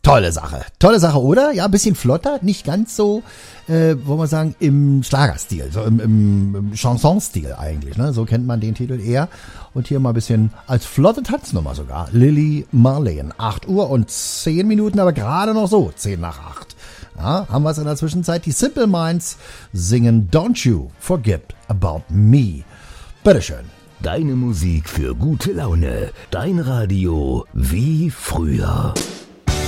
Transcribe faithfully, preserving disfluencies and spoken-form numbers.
Tolle Sache. Tolle Sache, oder? Ja, ein bisschen flotter, nicht ganz so, äh, wollen wir sagen, im Schlagerstil, so im, im, im Chansonstil eigentlich, ne? So kennt man den Titel eher. Und hier mal ein bisschen als flotte Tanznummer sogar. Lily Marlene. acht Uhr und zehn Minuten, aber gerade noch so, zehn nach acht. Ja, haben wir es in der Zwischenzeit. Die Simple Minds singen Don't You Forget About Me. Bitteschön. Deine Musik für gute Laune. Dein Radio wie früher.